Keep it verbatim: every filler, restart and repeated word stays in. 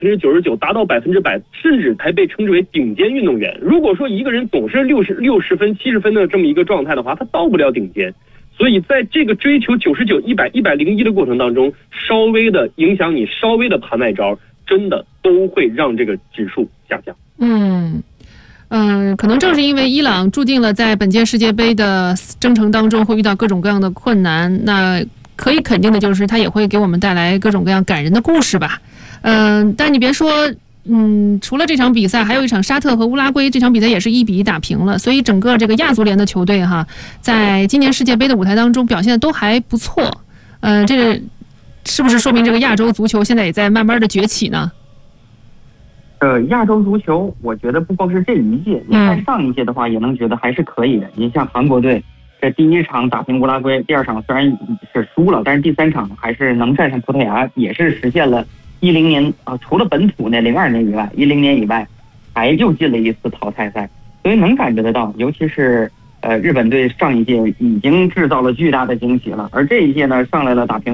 分之九十九，达到百分之百，甚至还被称之为顶尖运动员。如果说一个人总是六十六十分、七十分的这么一个状态的话，他到不了顶尖。所以在这个追求九十九、一百、一百零一的过程当中，稍微的影响你，稍微的盘外招，真的都会让这个指数下降。 嗯。嗯，可能正是因为伊朗注定了在本届世界杯的征程当中会遇到各种各样的困难，那可以肯定的就是它也会给我们带来各种各样感人的故事吧。嗯，但你别说，嗯，除了这场比赛，还有一场沙特和乌拉圭，这场比赛也是一比一打平了，所以整个这个亚足联的球队哈，在今年世界杯的舞台当中表现的都还不错。嗯，这是不是说明这个亚洲足球现在也在慢慢的崛起呢？ 呃，亚洲足球，我觉得不光是这一届，你看上一届的话，也能觉得还是可以的。你像韩国队，这第一场打平乌拉圭，第二场虽然是输了，但是第三场还是能战胜葡萄牙，也是实现了一零年啊、呃，除了本土那零二年以外，一零年以外，还又进了一次淘汰赛。所以能感觉得到，尤其是呃日本队上一届已经制造了巨大的惊喜了，而这一届呢上来了打平。